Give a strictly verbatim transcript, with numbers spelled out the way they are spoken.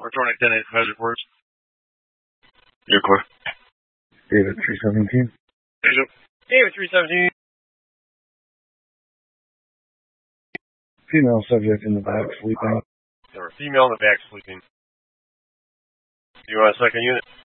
Returning ten eight hazard words. You're clear. David three seventeen. David three seventeen. Female subject in the back sleeping. There were a female in the back sleeping. Do you want a second unit?